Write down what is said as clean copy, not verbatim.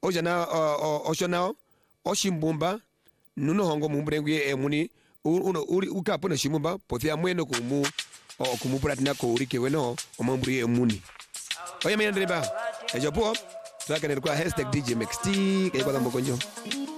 ojana oshonao oshimbumba nuno hongo mumbrengue emuni uri ukapona shimumba pothia mweno kumupuratina ko uri keweno omamburi emuni oya mena ndeba ejopo twaka nelikuwa #DJMXT kaya kwa mkonjo